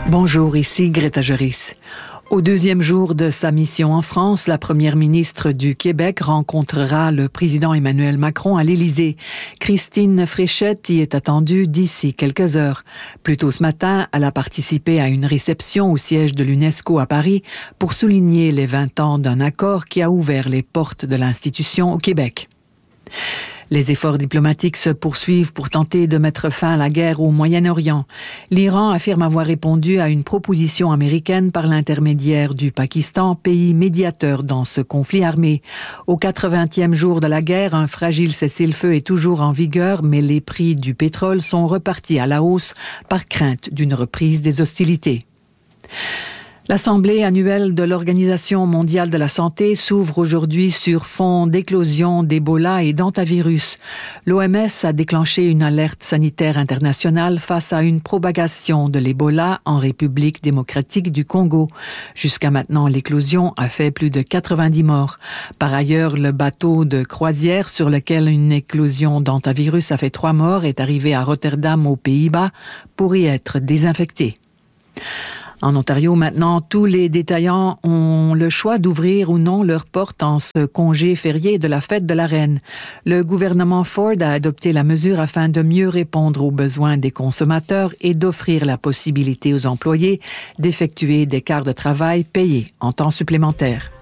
Bonjour, ici Greta Joris. Au deuxième jour de sa mission en France, la première ministre du Québec rencontrera le président Emmanuel Macron à l'Élysée. Christine Fréchette y est attendue d'ici quelques heures. Plus tôt ce matin, elle a participé à une réception au siège de l'UNESCO à Paris pour souligner les 20 ans d'un accord qui a ouvert les portes de l'institution au Québec. Les efforts diplomatiques se poursuivent pour tenter de mettre fin à la guerre au Moyen-Orient. L'Iran affirme avoir répondu à une proposition américaine par l'intermédiaire du Pakistan, pays médiateur dans ce conflit armé. Au 80e jour de la guerre, un fragile cessez-le-feu est toujours en vigueur, mais les prix du pétrole sont repartis à la hausse par crainte d'une reprise des hostilités. L'Assemblée annuelle de l'Organisation mondiale de la santé s'ouvre aujourd'hui sur fond d'éclosion d'Ebola et d'hantavirus. L'OMS a déclenché une alerte sanitaire internationale face à une propagation de l'Ebola en République démocratique du Congo. Jusqu'à maintenant, l'éclosion a fait plus de 90 morts. Par ailleurs, le bateau de croisière sur lequel une éclosion d'hantavirus a fait 3 morts est arrivé à Rotterdam aux Pays-Bas pour y être désinfecté. En Ontario, maintenant, tous les détaillants ont le choix d'ouvrir ou non leurs portes en ce congé férié de la fête de la Reine. Le gouvernement Ford a adopté la mesure afin de mieux répondre aux besoins des consommateurs et d'offrir la possibilité aux employés d'effectuer des quarts de travail payés en temps supplémentaire.